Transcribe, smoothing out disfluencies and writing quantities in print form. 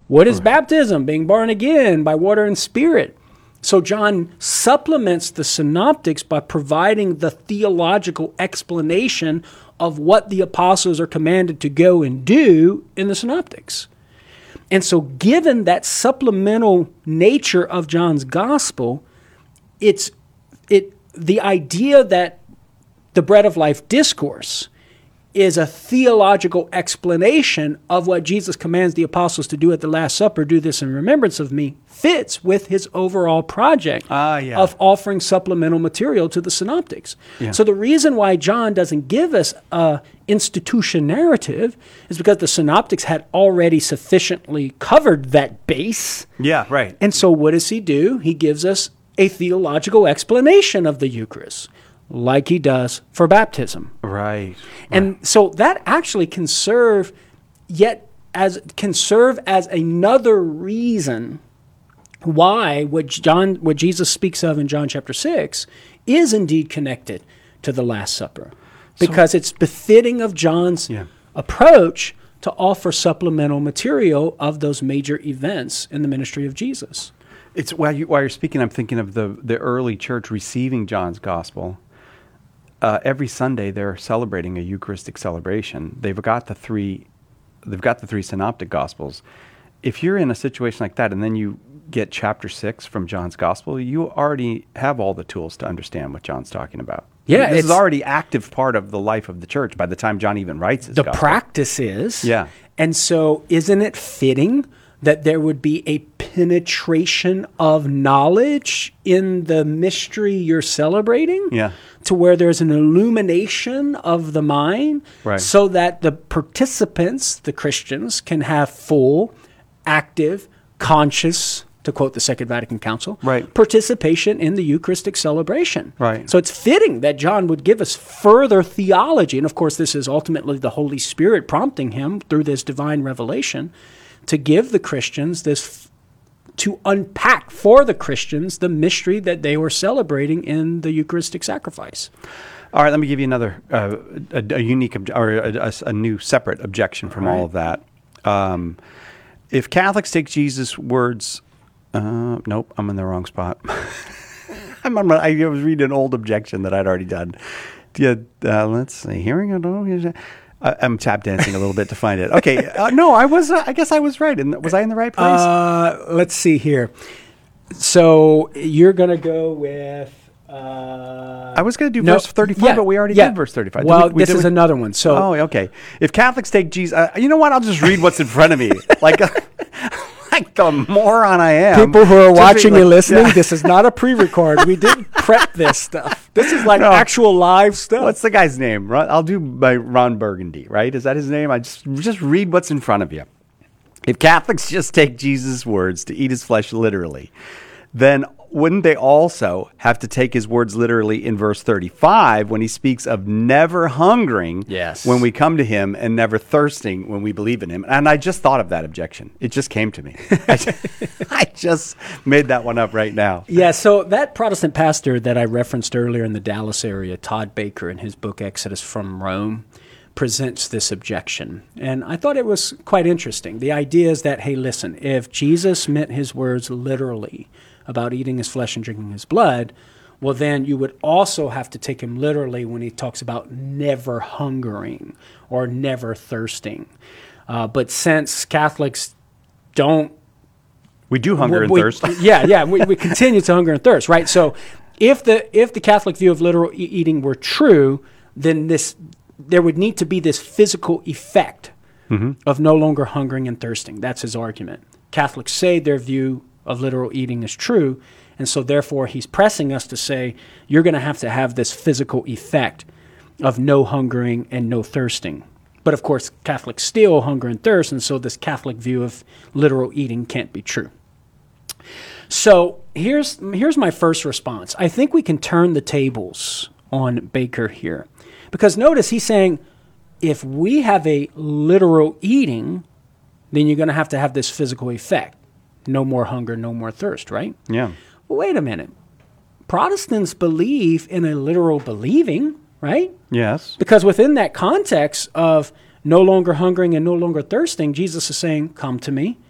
What is baptism? Being born again by water and spirit. So John supplements the synoptics by providing the theological explanation of what the apostles are commanded to go and do in the synoptics. And so given that supplemental nature of John's gospel, the idea that the Bread of Life discourse is a theological explanation of what Jesus commands the apostles to do at the Last Supper, do this in remembrance of me, fits with his overall project of offering supplemental material to the synoptics. Yeah. So the reason why John doesn't give us an institution narrative is because the synoptics had already sufficiently covered that base. Yeah, right. And so what does he do? He gives us a theological explanation of the Eucharist, like he does for baptism. Right. And so that actually can serve as another reason why what Jesus speaks of in John chapter 6 is indeed connected to the Last Supper. Because it's befitting of John's approach to offer supplemental material of those major events in the ministry of Jesus. It's while you're speaking, I'm thinking of the early church receiving John's gospel. Every Sunday they're celebrating a Eucharistic celebration. They've got the three synoptic gospels. If you're in a situation like that and then you get chapter 6 from John's gospel, you already have all the tools to understand what John's talking about. Yeah, this is already active part of the life of the church by the time John even writes his gospel. The practice is. Yeah. And so isn't it fitting that there would be a penetration of knowledge in the mystery you're celebrating? Yeah. To where there's an illumination of the mind, right, so that the participants, the Christians, can have full, active, conscious, to quote the Second Vatican Council, right, participation in the Eucharistic celebration. Right. So it's fitting that John would give us further theology. And of course, this is ultimately the Holy Spirit prompting him through this divine revelation to give the Christians this, to unpack for the Christians the mystery that they were celebrating in the Eucharistic sacrifice. All right, let me give you another a unique a new separate objection from all of that. If Catholics take Jesus' words, nope, I'm in the wrong spot. I was reading an old objection that I'd already done. Let's see. Hearing I'm tap dancing a little bit to find it. Okay, no, I was. I guess I was right. Was I in the right place? Let's see here. So you're going to go with. I was going to do verse 35, but we already did verse 35. Well, this is another one. So, okay. If Catholics take Jesus, you know what? I'll just read what's in front of me. Like the moron I am. People who are watching and listening, this is not a pre-record. We didn't prep this stuff. This is like actual live stuff. What's the guy's name? I'll do by Ron Burgundy, right? Is that his name? I just read what's in front of you. If Catholics just take Jesus' words to eat his flesh literally, then wouldn't they also have to take his words literally in verse 35 when he speaks of never hungering when we come to him and never thirsting when we believe in him? And I just thought of that objection. It just came to me. I just made that one up right now. Yeah, so that Protestant pastor that I referenced earlier in the Dallas area, Todd Baker, in his book Exodus from Rome, presents this objection. And I thought it was quite interesting. The idea is that, hey, listen, if Jesus meant his words literally about eating his flesh and drinking his blood, well, then you would also have to take him literally when he talks about never hungering or never thirsting. But since Catholics don't... We do hunger and thirst. We continue to hunger and thirst, right? So if the Catholic view of literal eating were true, then there would need to be this physical effect of no longer hungering and thirsting. That's his argument. Catholics say their view of literal eating is true, and so therefore he's pressing us to say you're going to have this physical effect of no hungering and no thirsting. But of course, Catholics still hunger and thirst, and so this Catholic view of literal eating can't be true. So here's my first response. I think we can turn the tables on Baker here, because notice he's saying if we have a literal eating, then you're going to have this physical effect. No more hunger, no more thirst, right? Yeah. Well, wait a minute. Protestants believe in a literal believing, right? Yes. Because within that context of no longer hungering and no longer thirsting, Jesus is saying, come to me